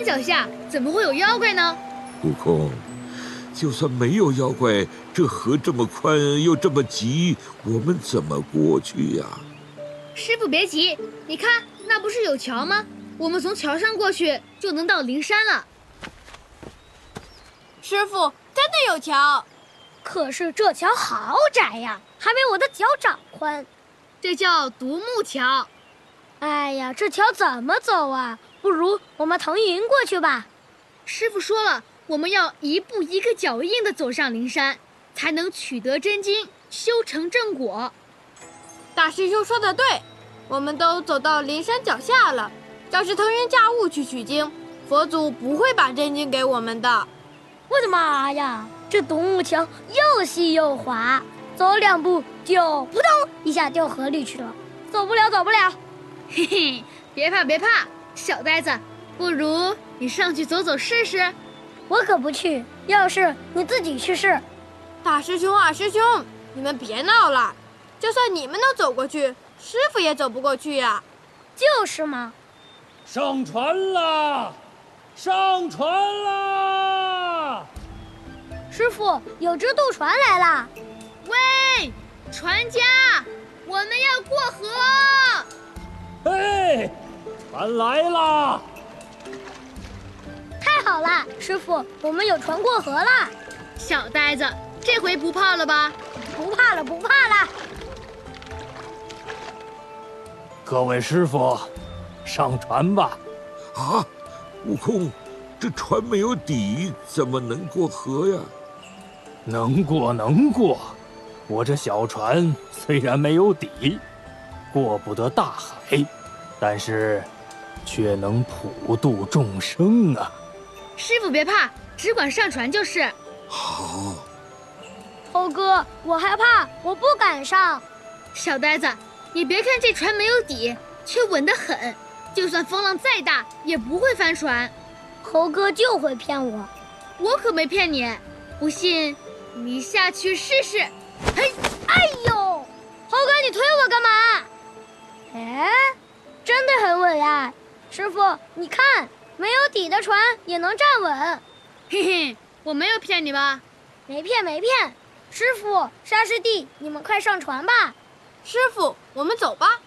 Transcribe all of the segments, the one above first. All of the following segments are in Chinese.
脚下怎么会有妖怪呢？ 悟空，就算没有妖怪，这河这么宽又这么急，我们怎么过去呀？ 师傅别急，你看那不是有桥吗？我们从桥上过去就能到灵山了。 师傅，真的有桥， 可是这桥好窄呀，还没我的脚掌宽。 这叫独木桥。 哎呀，这桥怎么走啊？不如我们腾云过去吧。 师傅说了，我们要一步一个脚印地走上灵山，才能取得真经，修成正果。 大师兄说的对，我们都走到灵山脚下了，要是腾云驾雾去取经，佛祖不会把真经给我们的。 我的妈呀，这独木桥又细又滑，走2步就扑通一下掉河里去了，走不了。 嘿嘿，别怕，小呆子，不如你上去走走试试。 我可不去，要是你自己去试。 大师兄二师兄，你们别闹了，就算你们能走过去，师傅也走不过去呀。 就是嘛。 上船啦！ 师傅，有只渡船来了。 喂，船家，我们要过河。 哎，船来啦！ 太好了，师傅，我们有船过河了。 小呆子，这回不怕了吧？ 不怕了。 各位师傅，上船吧。 啊，悟空，这船没有底，怎么能过河呀？ 能过，我这小船虽然没有底，过不得大海，但是却能普度众生啊。 师傅别怕，只管上船就是。 好。 猴哥，我害怕，我不敢上。 小呆子，你别看这船没有底，却稳得很，就算风浪再大也不会翻船。 猴哥就会骗我。 我可没骗你，不信你下去试试。嘿， 哎呦，猴哥你推我干嘛？哎，真的很稳呀。师傅你看，没有底的船也能站稳。 嘿嘿，我没有骗你吧？ 没骗。师傅沙师弟，你们快上船吧。 师傅，我们走吧。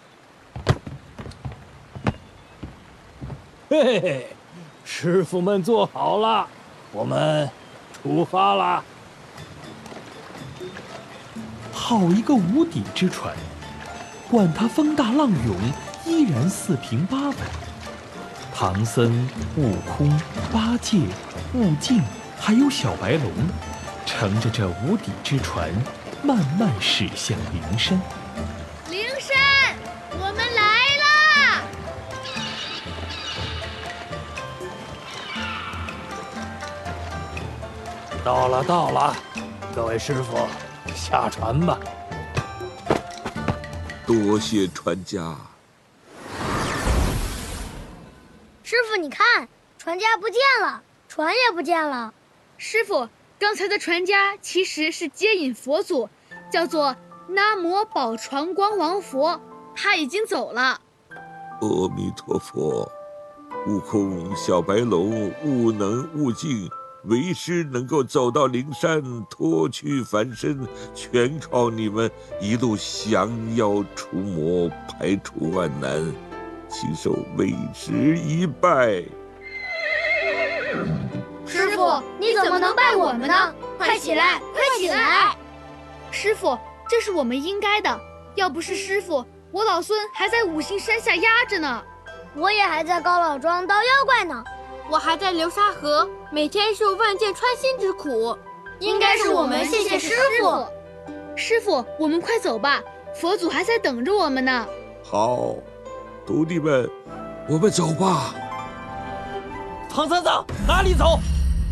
嘿嘿，师傅们坐好了，我们出发啦！ 好一个无底之船，管它风大浪涌，依然四平八稳。唐僧、悟空、八戒、悟净，还有小白龙，乘着这无底之船，慢慢驶向灵山。 灵山，我们来啦！ 到了，各位师傅，下船吧。 多谢船家。 师傅你看，船家不见了，船也不见了。 师傅，刚才的船家其实是接引佛祖，叫做南无宝船光王佛，他已经走了。 阿弥陀佛，悟空、小白龙、悟能、悟净，为师能够走到灵山，脱躯凡身，全靠你们一路降妖除魔，排除万难，请受为师一拜。 师傅，你怎么能拜我们呢？快起来！ 师傅，这是我们应该的，要不是师傅，我老孙还在五行山下压着呢。 我也还在高老庄当妖怪呢。 我还在流沙河每天受万箭穿心之苦，应该是我们谢谢师傅。 师傅，我们快走吧，佛祖还在等着我们呢。 好，徒弟们，我们走吧。 唐三藏，哪里走？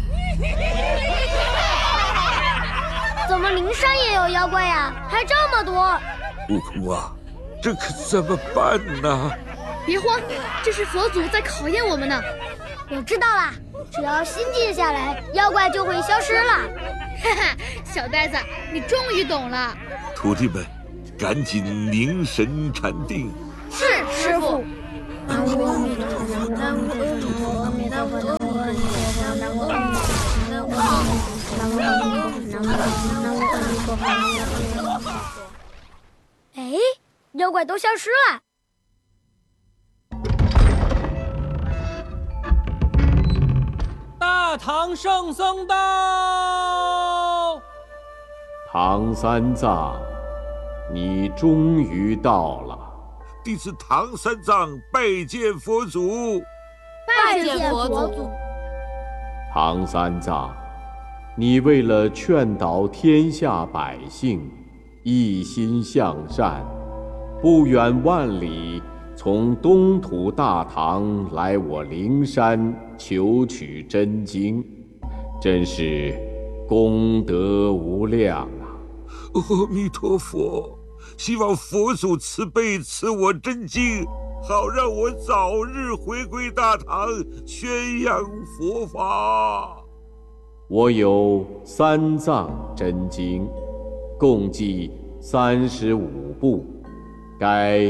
怎么灵山也有妖怪呀？还这么多！ 悟空啊，这可怎么办呢？ 别慌，这是佛祖在考验我们呢。 我知道了，只要心静下来，妖怪就会消失了。 哈哈，小呆子，你终于懂了。 徒弟们，赶紧凝神禅定。 是师傅。 南无阿弥陀佛，南无阿弥陀佛。 妖怪都消失了。 大唐圣僧到！ 唐三藏，你终于到了。 弟子唐三藏拜见佛祖。 拜见佛祖。 唐三藏，你为了劝导天下百姓，一心向善，不远万里从东土大唐来我灵山求取真经，真是功德无量啊！ 阿弥陀佛，希望佛祖慈悲赐我真经，好让我早日回归大唐，宣扬佛法。 我有三藏真经，共计35部，该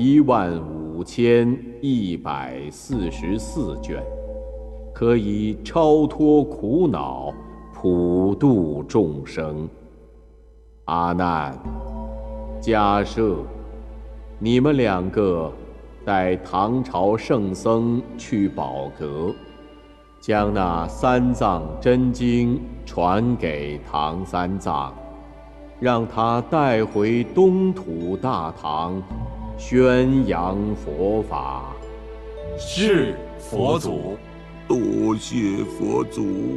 15144卷，可以超脱苦恼，普度众生。阿难，迦摄，你们2个带唐朝圣僧去宝阁，将那三藏真经传给唐三藏，让他带回东土大唐，宣扬佛法。 是佛祖。 多谢佛祖。